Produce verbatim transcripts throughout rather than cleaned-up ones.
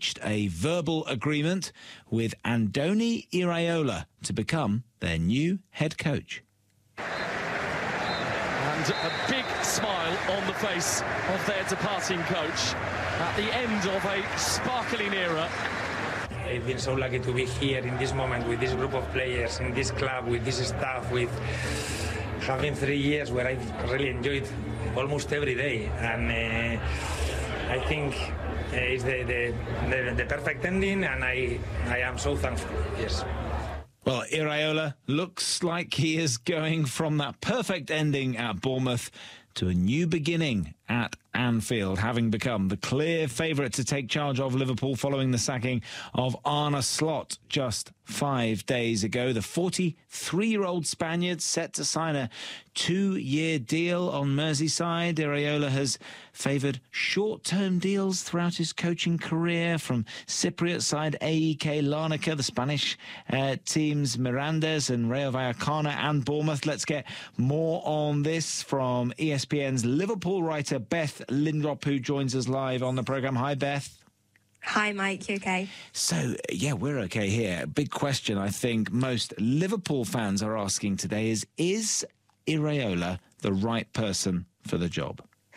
reached a verbal agreement with Andoni Iraola to become their new head coach. And a big smile on the face of their departing coach at the end of a sparkling era. I've been so lucky to be here in this moment with this group of players, in this club, with this staff, with having three years where I've really enjoyed almost every day. And uh, I think uh, it's the, the, the, the perfect ending, and I, I am so thankful, yes. Well, Iraola looks like he is going from that perfect ending at Bournemouth to a new beginning at Anfield, having become the clear favourite to take charge of Liverpool following the sacking of Arne Slot just five days ago. The forty-three-year-old Spaniard set to sign a two-year deal on Merseyside. Iraola has favoured short-term deals throughout his coaching career, from Cypriot side A E K Larnaca, the Spanish uh, teams Mirandes and Rayo Vallecano, and Bournemouth. Let's get more on this from E S P N's Liverpool writer Beth Lindrop, who joins us live on the programme. Hi, Beth. Hi, Mike. You okay? So, yeah, we're okay here. Big question I think most Liverpool fans are asking today is, is Iraola the right person for the job?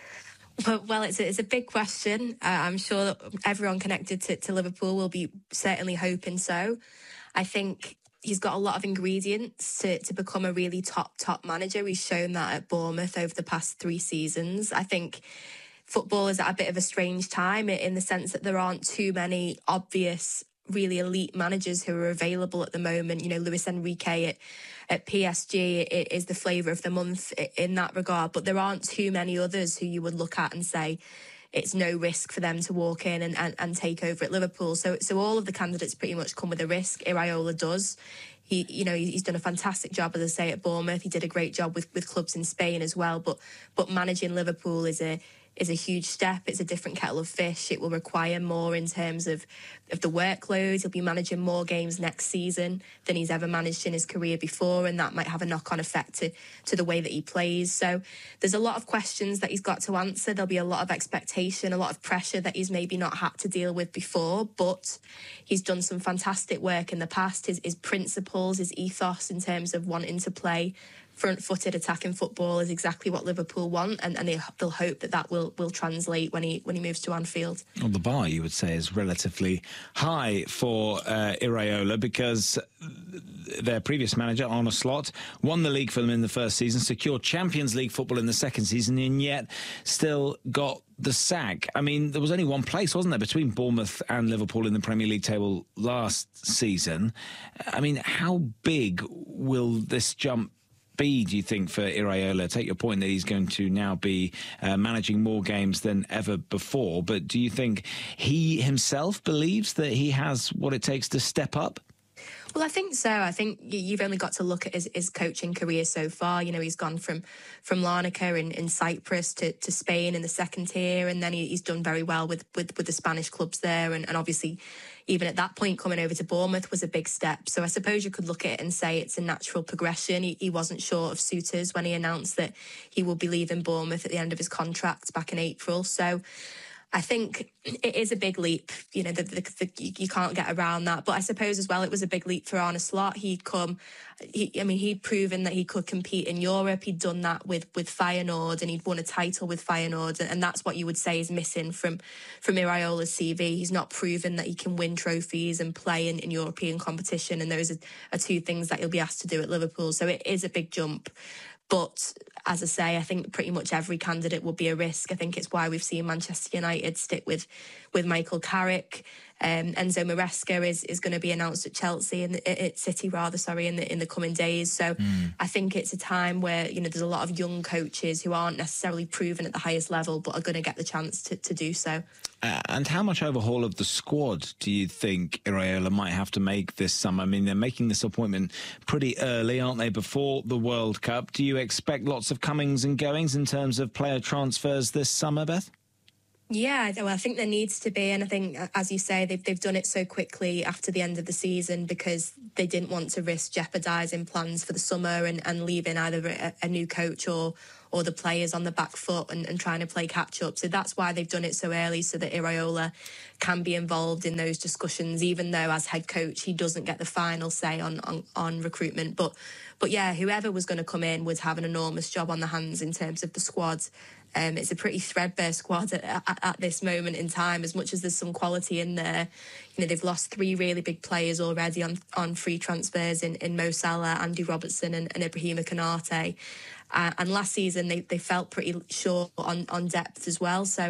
Well, well it's, a, it's a big question. Uh, I'm sure that everyone connected to, to Liverpool will be certainly hoping so. I think he's got a lot of ingredients to, to become a really top, top manager. He's shown that at Bournemouth over the past three seasons. I think football is at a bit of a strange time in the sense that there aren't too many obvious, really elite managers who are available at the moment. You know, Luis Enrique at, at P S G is the flavour of the month in that regard, but there aren't too many others who you would look at and say it's no risk for them to walk in and, and, and take over at Liverpool. So, so all of the candidates pretty much come with a risk. Iraola does. He, you know, he's done a fantastic job, as I say, at Bournemouth. He did a great job with, with clubs in Spain as well. But, but managing Liverpool is a is a huge step. It's a different kettle of fish. It will require more in terms of, of the workload. He'll be managing more games next season than he's ever managed in his career before, and that might have a knock-on effect to, to the way that he plays. So there's a lot of questions that he's got to answer. There'll be a lot of expectation, a lot of pressure that he's maybe not had to deal with before, but he's done some fantastic work in the past. His, his principles, his ethos in terms of wanting to play front-footed attacking football is exactly what Liverpool want, and, and they, they'll hope that that will, will translate when he when he moves to Anfield. Well, the bar, you would say, is relatively high for uh, Iraola, because their previous manager, Arne Slot, won the league for them in the first season, secured Champions League football in the second season, and yet still got the sack. I mean, there was only one place, wasn't there, between Bournemouth and Liverpool in the Premier League table last season. I mean, how big will this jump be, do you think, for Iraola? Take your point that he's going to now be uh, managing more games than ever before, but do you think he himself believes that he has what it takes to step up? Well, I think so. I think you've only got to look at his, his coaching career so far. You know, he's gone from from Larnaca in, in Cyprus to, to Spain in the second tier, and then he, he's done very well with, with, with the Spanish clubs there. And, and obviously, even at that point, coming over to Bournemouth was a big step. So I suppose you could look at it and say it's a natural progression. He, he wasn't short of suitors when he announced that he will be leaving Bournemouth at the end of his contract back in April. So I think it is a big leap. You know, the, the, the, you can't get around that. But I suppose as well, it was a big leap for Arne Slot. He'd come, he, I mean, he'd proven that he could compete in Europe. He'd done that with, with Feyenoord, and he'd won a title with Feyenoord. And that's what you would say is missing from, from Iraola's C V. He's not proven that he can win trophies and play in, in European competition. And those are, are two things that he'll be asked to do at Liverpool. So it is a big jump. But as I say, I think pretty much every candidate will be a risk. I think it's why we've seen Manchester United stick with with Michael Carrick. Um, Enzo Maresca is, is going to be announced at Chelsea and at City rather, sorry, in the in the coming days. So mm. I think it's a time where, you know, there's a lot of young coaches who aren't necessarily proven at the highest level, but are going to get the chance to, to do so. Uh, and how much overhaul of the squad do you think Iraola might have to make this summer? I mean, they're making this appointment pretty early, aren't they, before the World Cup? Do you expect lots of comings and goings in terms of player transfers this summer, Beth? Yeah, well, I think there needs to be, and I think, as you say, they've they've done it so quickly after the end of the season because they didn't want to risk jeopardising plans for the summer and, and leaving either a, a new coach or other players on the back foot and, and trying to play catch up. So that's why they've done it so early, so that Iraola can be involved in those discussions, even though as head coach he doesn't get the final say on on, on recruitment. But but yeah, whoever was going to come in would have an enormous job on the hands in terms of the squad. Um, it's a pretty threadbare squad at, at, at this moment in time. As much as there's some quality in there, you know, they've lost three really big players already on on free transfers in, in Mo Salah, Andy Robertson and, and Ibrahima Konate. Uh, and last season they, they felt pretty short on, on depth as well. So